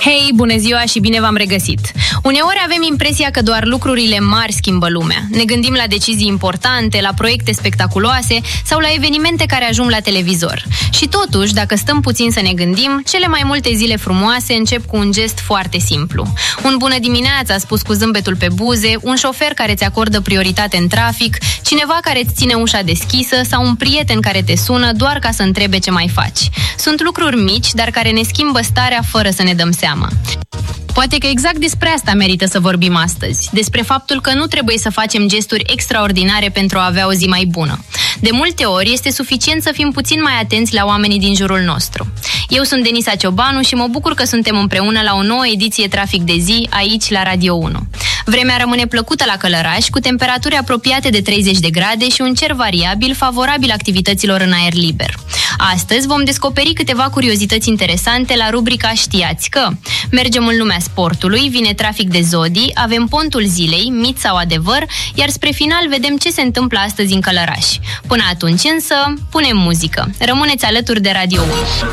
Hei, bună ziua și bine v-am regăsit! Uneori avem impresia că doar lucrurile mari schimbă lumea. Ne gândim la decizii importante, la proiecte spectaculoase sau la evenimente care ajung la televizor. Și totuși, dacă stăm puțin să ne gândim, cele mai multe zile frumoase încep cu un gest foarte simplu. Un bună dimineața spus cu zâmbetul pe buze, un șofer care ți acordă prioritate în trafic, cineva care îți ține ușa deschisă sau un prieten care te sună doar ca să întrebe ce mai faci. Sunt lucruri mici, dar care ne schimbă starea fără să ne dăm seama. Poate că exact despre asta merită să vorbim astăzi, despre faptul că nu trebuie să facem gesturi extraordinare pentru a avea o zi mai bună. De multe ori este suficient să fim puțin mai atenți la oamenii din jurul nostru. Eu sunt Denisa Ciobanu și mă bucur că suntem împreună la o nouă ediție Trafic de zi aici la Radio 1. Vremea rămâne plăcută la Călăraș, cu temperaturi apropiate de 30 de grade și un cer variabil favorabil activităților în aer liber. Astăzi vom descoperi câteva curiozități interesante la rubrica Știați că. Mergem în lumea sportului, vine Trafic de zodii, avem pontul zilei, mit sau adevăr, iar spre final vedem ce se întâmplă astăzi în Călăraș. Până atunci însă, punem muzică. Rămâneți alături de Radio 1.